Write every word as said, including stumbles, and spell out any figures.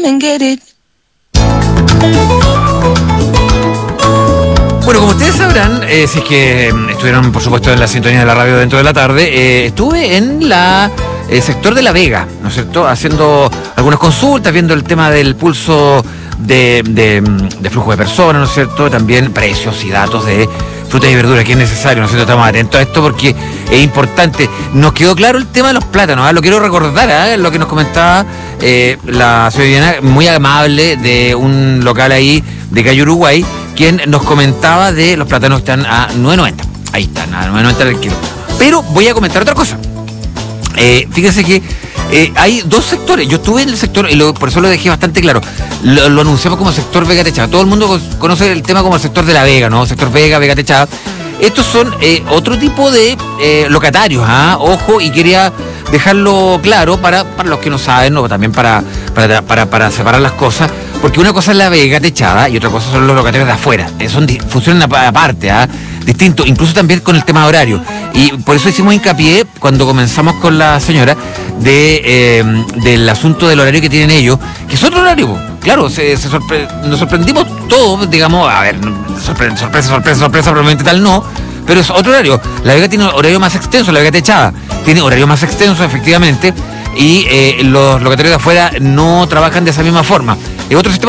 and get it. Bueno, como ustedes sabrán, eh, si es que estuvieron, por supuesto, en la sintonía de la radio dentro de la tarde, eh, estuve en la el sector de La Vega, ¿no es cierto?, haciendo algunas consultas, viendo el tema del pulso de, de, de flujo de personas, ¿no es cierto?, también precios y datos de frutas y verduras, que es necesario, ¿no es cierto?, estamos atentos a esto porque es importante. Nos quedó claro el tema de los plátanos, ¿eh? Lo quiero recordar, ¿eh? Lo que nos comentaba eh, la ciudadana muy amable de un local ahí de Calle Uruguay, quien nos comentaba de los plátanos que están a nueve noventa. Ahí están, a nueve noventa el kilo. Pero voy a comentar otra cosa. Eh, fíjense que eh, hay dos sectores. Yo estuve en el sector, y lo, por eso lo dejé bastante claro. Lo, lo anunciamos como sector Vega Techada. Todo el mundo conoce el tema como el sector de La Vega, ¿no? Sector Vega, Vega Techada. Estos son eh, otro tipo de eh, locatarios, ¿ah? Ojo, y quería dejarlo claro para, para los que no saben, ¿no? También para, para, para, para separar las cosas. Porque una cosa es la Vega Techada y otra cosa son los locatarios de afuera. Eh, son, funcionan aparte, ¿ah? Distinto, incluso también con el tema de horario. Y por eso hicimos hincapié cuando comenzamos con la señora de eh, del asunto del horario que tienen ellos, que es otro horario. Claro, se, se sorpre- nos sorprendimos todos, digamos, a ver, sorpre- sorpresa, sorpresa, sorpresa, probablemente tal no, pero es otro horario. La Vega tiene horario más extenso, la Vega Techada tiene horario más extenso, efectivamente, y eh, los locatarios de afuera no trabajan de esa misma forma. Es otro sistema